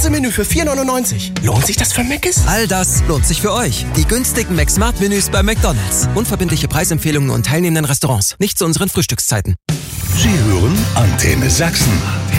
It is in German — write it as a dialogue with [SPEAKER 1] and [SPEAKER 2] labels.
[SPEAKER 1] ganze Menü für 4,99. Lohnt sich das für Mc's?
[SPEAKER 2] All das lohnt sich für euch. Die günstigen McSmart-Menüs bei McDonald's. Unverbindliche Preisempfehlungen und teilnehmenden Restaurants. Nicht zu unseren Frühstückszeiten.
[SPEAKER 3] Sie hören Antenne Sachsen.